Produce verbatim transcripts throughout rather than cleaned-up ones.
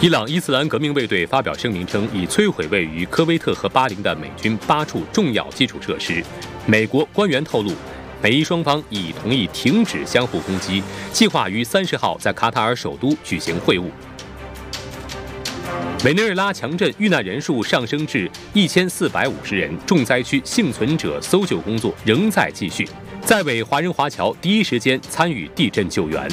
伊朗伊斯兰革命卫队发表声明称，已摧毁位于科威特和巴林的美军八处重要基础设施。美国官员透露，美伊双方已同意停止相互攻击，计划于三十号在卡塔尔首都举行会晤。委内瑞拉强震遇难人数上升至一千四百五十人，重灾区幸存者搜救工作仍在继续。在委华人华侨第一时间参与地震救援。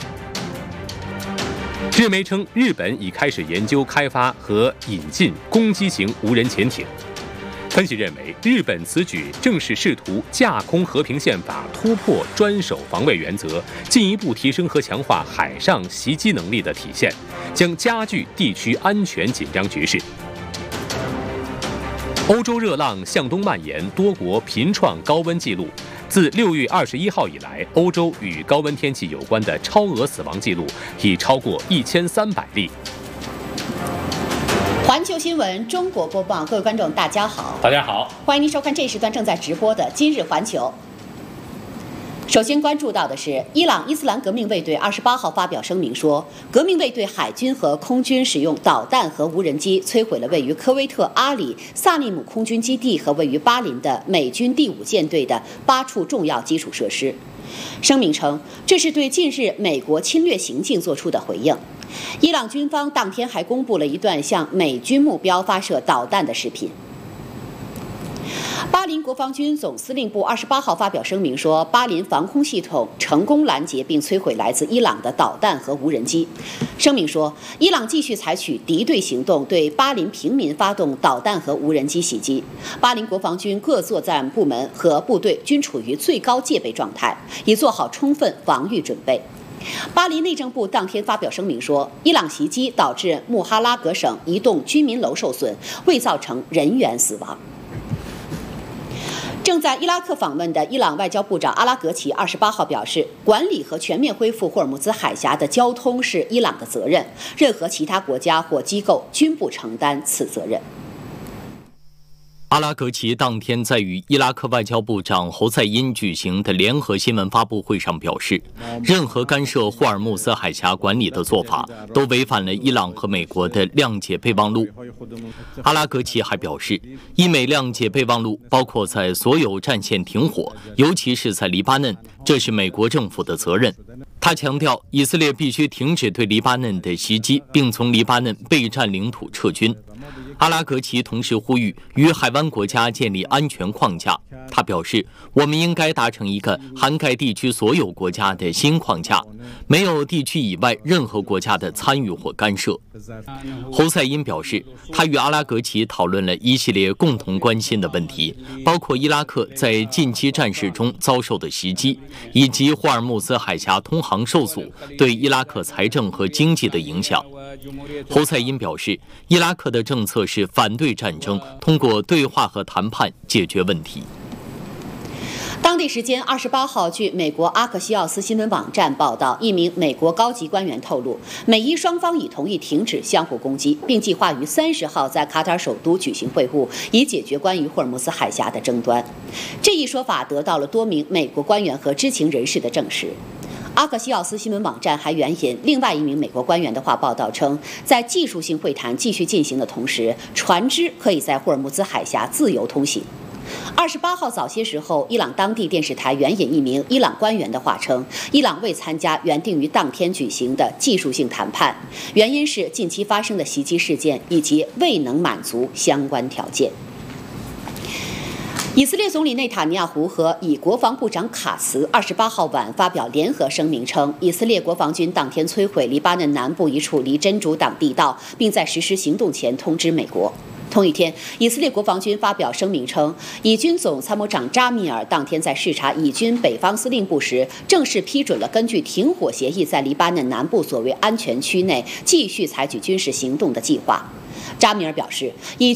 日媒称，日本已开始研究开发和引进攻击型无人潜艇。分析认为，日本此举正是试图架空和平宪法，突破专守防卫原则，进一步提升和强化海上袭击能力的体现，将加剧地区安全紧张局势。欧洲热浪向东蔓延，多国频创高温纪录。自六月二十一号以来，欧洲与高温天气有关的超额死亡记录已超过一千三百例。 环球新闻中国播报，各位观众，大家好， 大家好， 欢迎您收看这时段正在直播的今日环球。首先关注到的是，伊朗伊斯兰革命卫队二十八号发表声明说，革命卫队海军和空军使用导弹和无人机摧毁了位于科威特阿里萨利姆空军基地和位于巴林的美军第五舰队的八处重要基础设施。声明称，这是对近日美国侵略行径作出的回应。伊朗军方当天还公布了一段向美军目标发射导弹的视频。巴林国防军总司令部二十八号发表声明说，巴林防空系统成功拦截并摧毁来自伊朗的导弹和无人机。声明说，伊朗继续采取敌对行动，对巴林平民发动导弹和无人机袭击。巴林国防军各作战部门和部队均处于最高戒备状态，已做好充分防御准备。巴林内政部当天发表声明说，伊朗袭击导致穆哈拉格省一栋居民楼受损，未造成人员死亡。正在伊拉克访问的伊朗外交部长阿拉格齐二十八号表示，管理和全面恢复霍尔木兹海峡的交通是伊朗的责任，任何其他国家或机构均不承担此责任。 阿拉格齐当天在与伊拉克外交部长侯赛因举行的联合新闻发布会上表示，任何干涉霍尔木兹海峡管理的做法都违反了伊朗和美国的谅解备忘录。阿拉格齐还表示，伊美谅解备忘录包括在所有战线停火，尤其是在黎巴嫩，这是美国政府的责任。他强调，以色列必须停止对黎巴嫩的袭击，并从黎巴嫩被占领土撤军。阿拉格齐同时呼吁与海湾国家建立安全框架。他表示，我们应该达成一个涵盖地区所有国家的新框架，没有地区以外任何国家的参与或干涉。侯赛因表示，他与阿拉格齐讨论了一系列共同关心的问题，包括伊拉克在近期战事中遭受的袭击，以及霍尔木兹海峡通航受阻对伊拉克财政和经济的影响。侯赛因表示，伊拉克的政策是反对战争，通过对话和谈判解决问题。 当地时间二十八号，据美国阿克西奥斯新闻网站报道，一名美国高级官员透露，美伊双方已同意停止相互攻击，并计划于三十号在卡塔尔首都举行会晤，以解决关于霍尔木兹海峡的争端。这一说法得到了多名美国官员和知情人士的证实。阿克西奥斯新闻网站还援引另外一名美国官员的话报道称，在技术性会谈继续进行的同时，船只可以在霍尔木兹海峡自由通行。二十八号早些时候，伊朗当地电视台援引一名伊朗官员的话称，伊朗未参加原定于当天举行的技术性谈判，原因是近期发生的袭击事件以及未能满足相关条件。以色列总理内塔尼亚胡和以国防部长卡茨二十八号晚发表联合声明称，以色列国防军当天摧毁黎巴嫩南部一处离真主党地道，并在实施行动前通知美国。同一天，以色列国防军发表声明称，以军总参谋长扎米尔当天在视察以军北方司令部时，正式批准了根据停火协议在黎巴嫩南部所谓安全区内继续采取军事行动的计划。扎米尔表示，以